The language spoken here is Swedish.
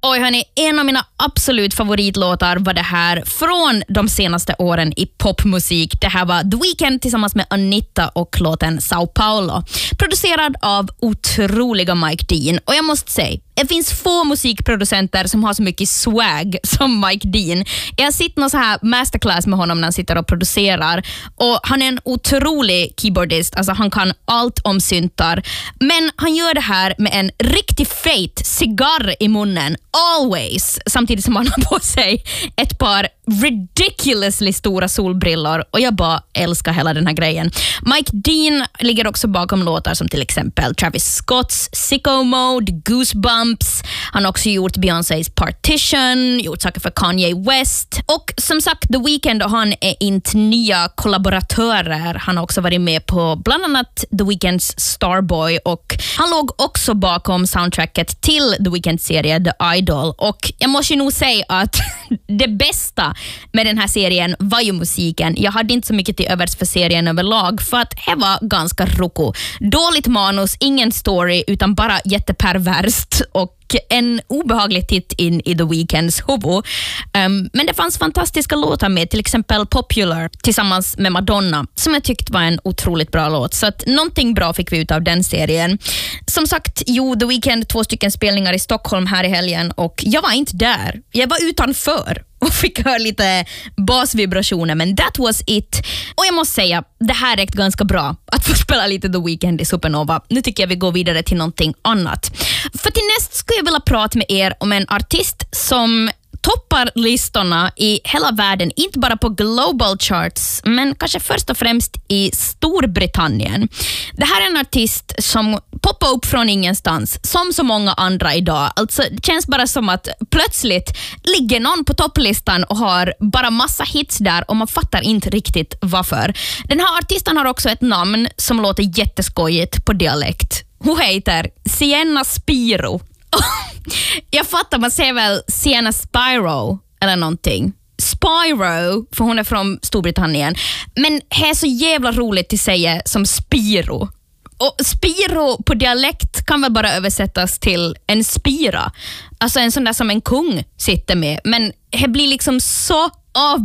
Oj hörni, en av mina absolut favoritlåtar var det här från de senaste åren i popmusik. Det här var The Weeknd tillsammans med Anitta och låten Sao Paulo. Producerad av otroliga Mike Dean. Och jag måste säga, det finns få musikproducenter som har så mycket swag som Mike Dean. Jag har sett någon så här masterclass med honom när han sitter och producerar. Och han är en otrolig keyboardist. Alltså han kan allt om syntar. Men han gör det här med en riktigt fet cigarr i munnen. Always. Samtidigt som han har på sig ett par ridiculously stora solbrillor. Och jag bara älskar hela den här grejen. Mike Dean ligger också bakom låtar som till exempel Travis Scotts Sicko Mode, Goosebumps. Han har också gjort Beyoncés Partition, gjort saker för Kanye West. Och som sagt, The Weeknd och han är inte nya kollaboratörer. Han har också varit med på bland annat The Weeknds Starboy och han låg också bakom soundtracket till The Weeknds serie The Idol. Och jag måste ju nog säga att det bästa med den här serien var ju musiken. Jag hade inte så mycket till övers för serien överlag för att det var ganska roko. Dåligt manus, ingen story utan bara jätteperverst och en obehaglig titt in i The Weeknds huvud. Men det fanns fantastiska låtar med, till exempel Popular tillsammans med Madonna som jag tyckte var en otroligt bra låt. Så att någonting bra fick vi ut av den serien. Som sagt, The Weeknd 2 spelningar i Stockholm här i helgen och jag var inte där. Jag var utanför och fick höra lite basvibrationer, men that was it. Och jag måste säga, det här räckte ganska bra att få spela lite The Weeknd i Supernova. Nu tycker jag vi går vidare till någonting annat. För till näst skulle jag vilja prata med er om en artist som toppar listorna i hela världen, inte bara på global charts, men kanske först och främst i Storbritannien. Det här är en artist som poppar upp från ingenstans, som så många andra idag. Alltså, det känns bara som att plötsligt ligger någon på topplistan och har bara massa hits där och man fattar inte riktigt varför. Den här artisten har också ett namn som låter jätteskojigt på dialekt. Hon heter Sienna Spiro. Jag fattar, man säger väl Sienna Spiro eller någonting. Spyro, för hon är från Storbritannien. Men det är så jävla roligt att säga som Spiro. Och Spiro på dialekt kan väl bara översättas till en spira. Alltså en sån där som en kung sitter med. Men det blir liksom så